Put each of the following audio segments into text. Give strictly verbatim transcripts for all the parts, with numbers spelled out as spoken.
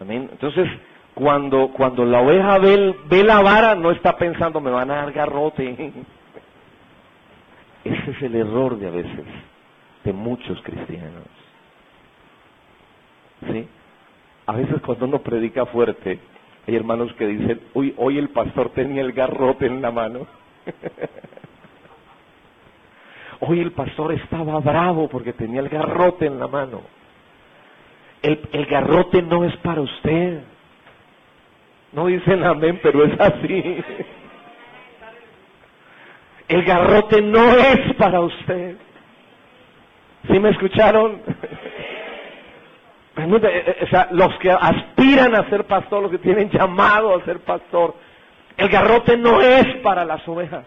Amén. Entonces, cuando, cuando la oveja ve, ve la vara, no está pensando, me van a dar garrote. Ese es el error de a veces, de muchos cristianos. ¿Sí? A veces cuando uno predica fuerte, hay hermanos que dicen, uy, hoy el pastor tenía el garrote en la mano. Hoy el pastor estaba bravo porque tenía el garrote en la mano. El, el garrote no es para usted. No dicen amén, pero es así. El garrote no es para usted. ¿Sí me escucharon? O sea, los que aspiran a ser pastor, los que tienen llamado a ser pastor, el garrote no es para las ovejas.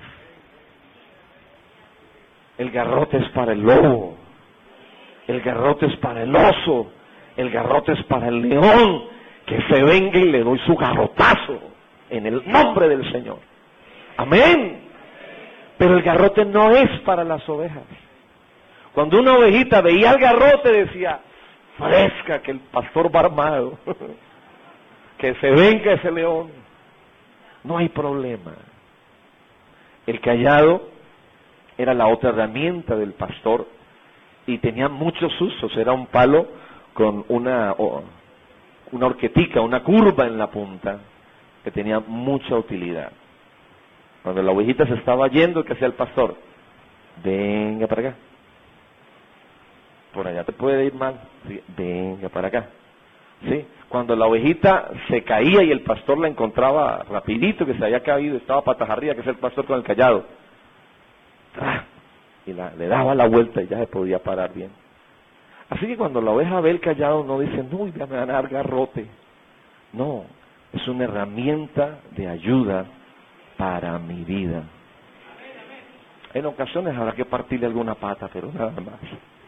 El garrote es para el lobo. El garrote es para el oso. El garrote es para el león. Que se venga y le doy su garrotazo en el nombre del Señor. Amén. Pero el garrote no es para las ovejas. Cuando una ovejita veía el garrote decía, fresca que el pastor va armado. Que se venga ese león. No hay problema. El cayado era la otra herramienta del pastor y tenía muchos usos. Era un palo con una, una horquetica, una curva en la punta que tenía mucha utilidad. Cuando la ovejita se estaba yendo, ¿qué hacía el pastor? Venga para acá. Por allá te puede ir mal. Sí, venga para acá. ¿Sí? Cuando la ovejita se caía y el pastor la encontraba rapidito, que se había caído, estaba patas arriba, que es el pastor con el cayado. Y la, le daba la vuelta y ya se podía parar bien. Así que cuando la oveja ve el cayado no dice, no, ya me van a dar garrote. No, es una herramienta de ayuda para mi vida. En ocasiones habrá que partirle alguna pata, pero nada más.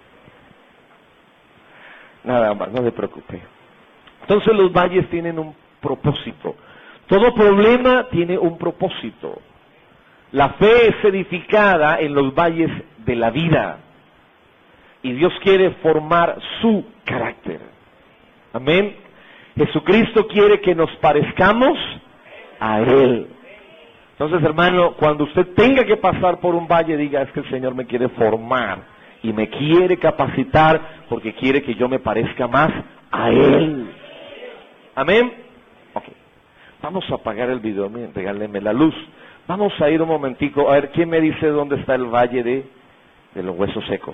Nada más, no se preocupe. Entonces los valles tienen un propósito. Todo problema tiene un propósito. La fe es edificada en los valles de la vida. Y Dios quiere formar su carácter. Amén. Jesucristo quiere que nos parezcamos a Él. Entonces, hermano, cuando usted tenga que pasar por un valle, diga, es que el Señor me quiere formar y me quiere capacitar porque quiere que yo me parezca más a Él. Amén. Ok. Vamos a apagar el video, regálenme la luz. Vamos a ir un momentico, a ver, ¿quién me dice dónde está el valle de, de los huesos secos?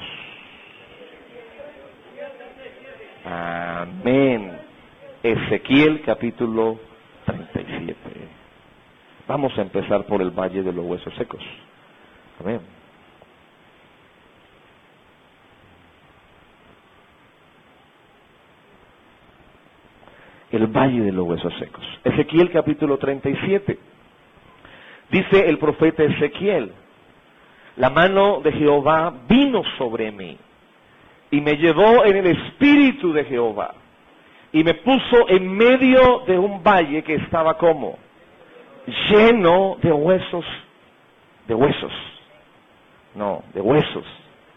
Amén. Ezequiel capítulo treinta y siete. Vamos a empezar por el valle de los huesos secos. Amén. El valle de los huesos secos. Ezequiel capítulo treinta y siete. Dice el profeta Ezequiel, la mano de Jehová vino sobre mí y me llevó en el espíritu de Jehová y me puso en medio de un valle que estaba como lleno de huesos, de huesos, no, de huesos.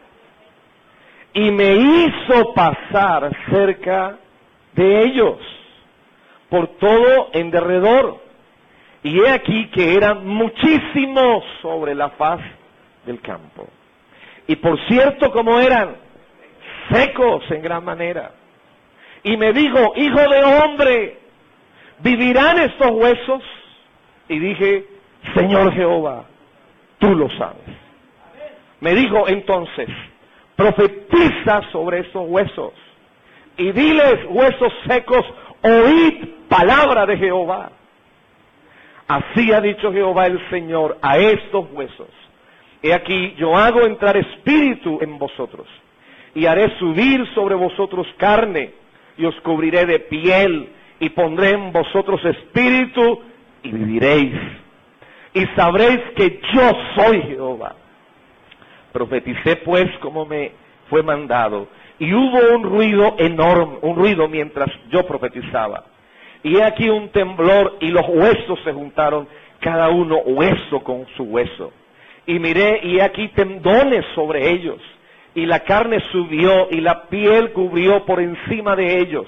Y me hizo pasar cerca de ellos, por todo en derredor. Y he aquí que eran muchísimos sobre la faz del campo. Y por cierto, como eran secos en gran manera. Y me dijo, hijo de hombre, ¿vivirán estos huesos? Y dije, Señor Jehová, tú lo sabes. Me dijo entonces, profetiza sobre estos huesos. Y diles, huesos secos, oíd palabra de Jehová. Así ha dicho Jehová el Señor a estos huesos. He aquí, yo hago entrar espíritu en vosotros, y haré subir sobre vosotros carne, y os cubriré de piel, y pondré en vosotros espíritu, y viviréis. Y sabréis que yo soy Jehová. Profeticé pues como me fue mandado, y hubo un ruido enorme, un ruido mientras yo profetizaba. Y he aquí un temblor, y los huesos se juntaron, cada uno hueso con su hueso. Y miré, y he aquí tendones sobre ellos, y la carne subió, y la piel cubrió por encima de ellos,